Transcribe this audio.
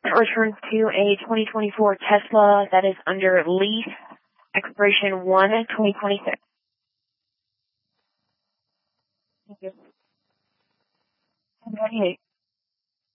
That returns to a 2024 Tesla that is under lease, expiration 1/2026. Thank you. 28.